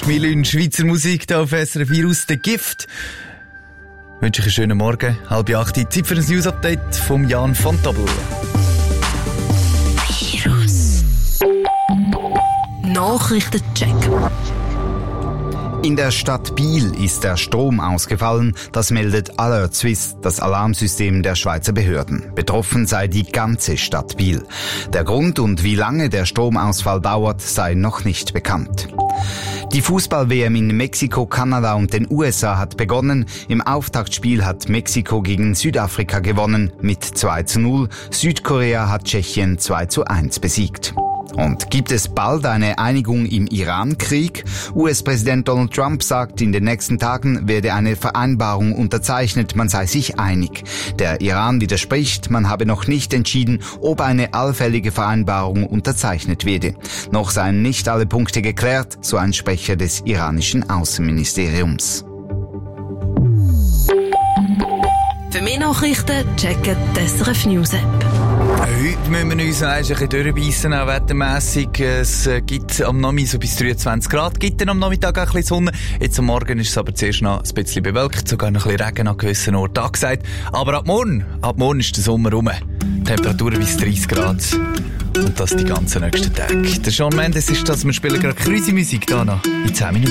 Milün, Schweizer Musik hier auf SRF 4 aus der Gift. Ich wünsche euch einen schönen Morgen, 7:30. Zeit für ein News-Update von Jan von Tobel. Virus. Nachrichtencheck. In der Stadt Biel ist der Strom ausgefallen. Das meldet Alert Suisse, das Alarmsystem der Schweizer Behörden. Betroffen sei die ganze Stadt Biel. Der Grund und wie lange der Stromausfall dauert, sei noch nicht bekannt. Die Fußball-WM in Mexiko, Kanada und den USA hat begonnen. Im Auftaktspiel hat Mexiko gegen Südafrika gewonnen mit 2:0. Südkorea hat Tschechien 2:1 besiegt. Und gibt es bald eine Einigung im Iran-Krieg? US-Präsident Donald Trump sagt, in den nächsten Tagen werde eine Vereinbarung unterzeichnet, man sei sich einig. Der Iran widerspricht, man habe noch nicht entschieden, ob eine allfällige Vereinbarung unterzeichnet werde. Noch seien nicht alle Punkte geklärt, so ein Sprecher des iranischen Außenministeriums. Für mehr Nachrichten checken die SRF News App. Heute müssen wir uns ein bisschen durchbeissen, auch wettermässig. Es gibt am Nachmittag so bis 23 Grad, gibt dann am Nachmittag auch ein bisschen Sonne. Jetzt am Morgen ist es aber zuerst noch ein bisschen bewölkt, sogar noch ein bisschen Regen an gewissen Orten angesagt. Aber ab morgen ist der Sommer rum. Temperaturen bis 30 Grad. Und das die ganzen nächsten Tage. Der Shawn Mendes ist das, wir spielen gerade Crazy Musik da noch in 10 Minuten.